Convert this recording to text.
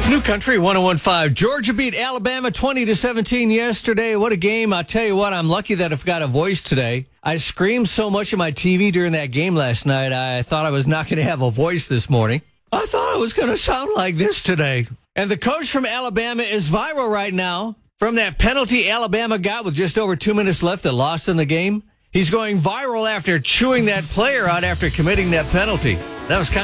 New Country 101.5. Georgia beat Alabama 20-17 yesterday. What a game. I'll tell you what, I'm lucky that I've got a voice today. I screamed so much at my TV during that game last night, I thought I was not going to have a voice this morning. I thought I was going to sound like this today. And the coach from Alabama is viral right now from that penalty Alabama got with just over 2 minutes left that lost in the game. He's going viral after chewing that player out after committing that penalty. That was kind of